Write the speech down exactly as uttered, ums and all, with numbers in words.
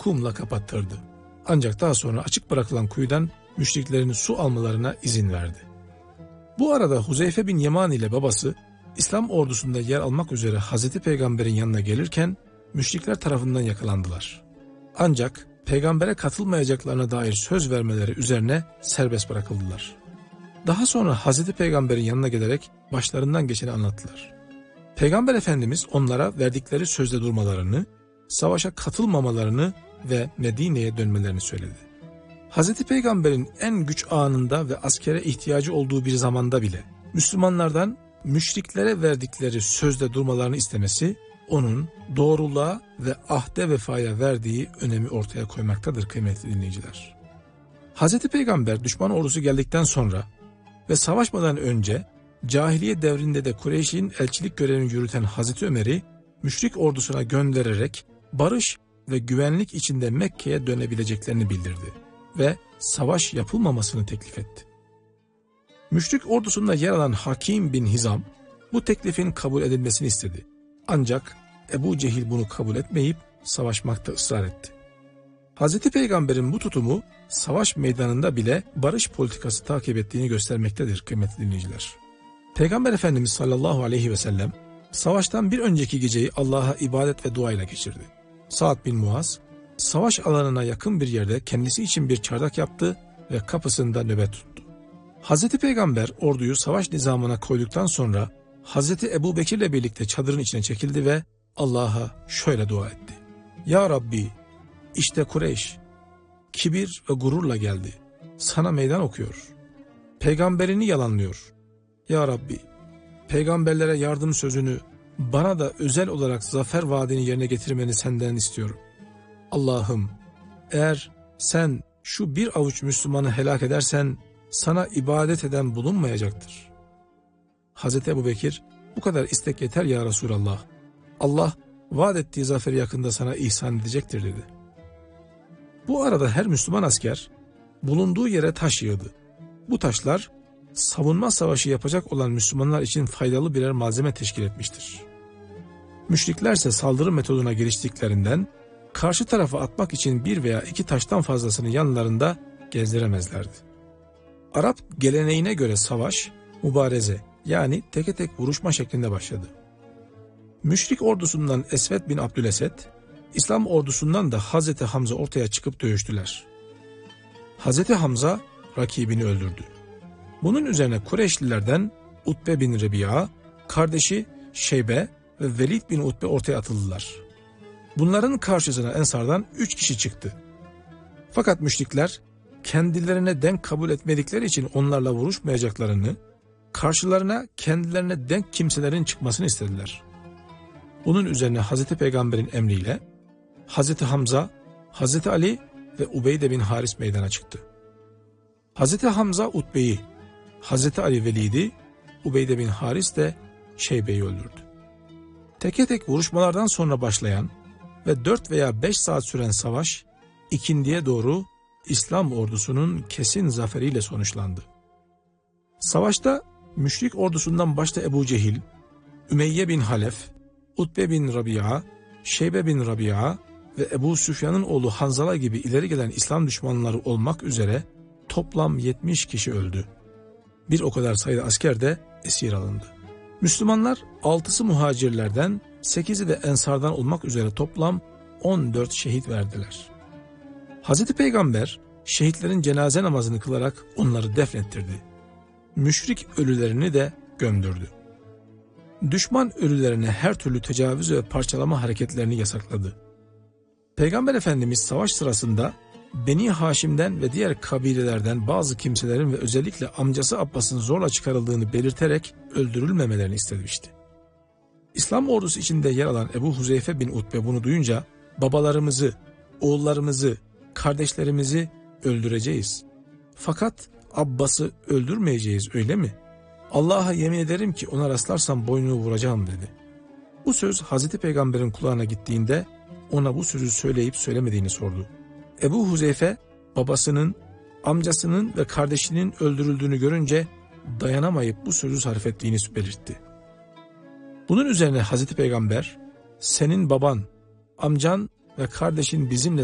kumla kapattırdı. Ancak daha sonra açık bırakılan kuyudan müşriklerin su almalarına izin verdi. Bu arada Huzeyfe bin Yaman ile babası İslam ordusunda yer almak üzere Hazreti Peygamber'in yanına gelirken müşrikler tarafından yakalandılar. Ancak peygambere katılmayacaklarına dair söz vermeleri üzerine serbest bırakıldılar. Daha sonra Hazreti Peygamber'in yanına gelerek başlarından geçeni anlattılar. Peygamber Efendimiz onlara verdikleri sözde durmalarını, savaşa katılmamalarını ve Medine'ye dönmelerini söyledi. Hazreti Peygamber'in en güç anında ve askere ihtiyacı olduğu bir zamanda bile Müslümanlardan müşriklere verdikleri sözde durmalarını istemesi, onun doğruluğa ve ahde vefaya verdiği önemi ortaya koymaktadır kıymetli dinleyiciler. Hazreti Peygamber düşman ordusu geldikten sonra ve savaşmadan önce cahiliye devrinde de Kureyş'in elçilik görevini yürüten Hazreti Ömer'i müşrik ordusuna göndererek barış ve güvenlik içinde Mekke'ye dönebileceklerini bildirdi ve savaş yapılmamasını teklif etti. Müşrik ordusunda yer alan Hakim bin Hizam bu teklifin kabul edilmesini istedi. Ancak Ebu Cehil bunu kabul etmeyip savaşmakta ısrar etti. Hazreti Peygamber'in bu tutumu savaş meydanında bile barış politikası takip ettiğini göstermektedir kıymetli dinleyiciler. Peygamber Efendimiz sallallahu aleyhi ve sellem savaştan bir önceki geceyi Allah'a ibadet ve duayla geçirdi. Sa'd bin Muaz savaş alanına yakın bir yerde kendisi için bir çardak yaptı ve kapısında nöbet tuttu. Hazreti Peygamber orduyu savaş nizamına koyduktan sonra Hazreti Ebu Bekir'le birlikte çadırın içine çekildi ve Allah'a şöyle dua etti. Ya Rabbi, işte Kureyş, kibir ve gururla geldi. Sana meydan okuyor. Peygamberini yalanlıyor. Ya Rabbi, peygamberlere yardım sözünü, bana da özel olarak zafer vaadini yerine getirmeni senden istiyorum. Allah'ım, eğer sen şu bir avuç Müslümanı helak edersen, sana ibadet eden bulunmayacaktır. Hazreti Ebu Bekir, bu kadar istek yeter ya Resulallah. Allah vaat ettiği zaferi yakında sana ihsan edecektir dedi. Bu arada her Müslüman asker bulunduğu yere taş yığdı. Bu taşlar savunma savaşı yapacak olan Müslümanlar için faydalı birer malzeme teşkil etmiştir. Müşriklerse saldırı metoduna giriştiklerinden karşı tarafa atmak için bir veya iki taştan fazlasını yanlarında gezdiremezlerdi. Arap geleneğine göre savaş, mübareze yani teke tek vuruşma şeklinde başladı. Müşrik ordusundan Esved bin Abdülesed, İslam ordusundan da Hazreti Hamza ortaya çıkıp dövüştüler. Hazreti Hamza rakibini öldürdü. Bunun üzerine Kureyşlilerden Utbe bin Rebi'a, kardeşi Şeybe ve Velid bin Utbe ortaya atıldılar. Bunların karşısına Ensardan üç kişi çıktı. Fakat müşrikler kendilerine denk kabul etmedikleri için onlarla vuruşmayacaklarını, karşılarına kendilerine denk kimselerin çıkmasını istediler. Bunun üzerine Hazreti Peygamber'in emriyle Hazreti Hamza, Hazreti Ali ve Ubeyde bin Haris meydana çıktı. Hazreti Hamza Utbe'yi, Hazreti Ali Velid'i, Ubeyde bin Haris de Şeybe'yi öldürdü. Teke tek vuruşmalardan sonra başlayan ve dört veya beş saat süren savaş, ikindiye doğru İslam ordusunun kesin zaferiyle sonuçlandı. Savaşta müşrik ordusundan başta Ebu Cehil, Ümeyye bin Halef, Utbe bin Rabia, Şeybe bin Rabia ve Ebu Süfyan'ın oğlu Hanzala gibi ileri gelen İslam düşmanları olmak üzere toplam yetmiş kişi öldü. Bir o kadar sayıda asker de esir alındı. Müslümanlar altısı muhacirlerden, sekizi de ensardan olmak üzere toplam on dört şehit verdiler. Hazreti Peygamber şehitlerin cenaze namazını kılarak onları defnettirdi. Müşrik ölülerini de gömdürdü. Düşman ölülerine her türlü tecavüz ve parçalama hareketlerini yasakladı. Peygamber Efendimiz savaş sırasında Beni Haşim'den ve diğer kabilelerden bazı kimselerin ve özellikle amcası Abbas'ın zorla çıkarıldığını belirterek öldürülmemelerini istemişti. İslam ordusu içinde yer alan Ebu Huzeyfe bin Utbe bunu duyunca babalarımızı, oğullarımızı, kardeşlerimizi öldüreceğiz. Fakat Abbas'ı öldürmeyeceğiz öyle mi? Allah'a yemin ederim ki ona rastlarsam boynunu vuracağım dedi. Bu söz Hazreti Peygamber'in kulağına gittiğinde ona bu sözü söyleyip söylemediğini sordu. Ebu Huzeyfe babasının, amcasının ve kardeşinin öldürüldüğünü görünce dayanamayıp bu sözü sarf ettiğini belirtti. Bunun üzerine Hazreti Peygamber, senin baban, amcan ve kardeşin bizimle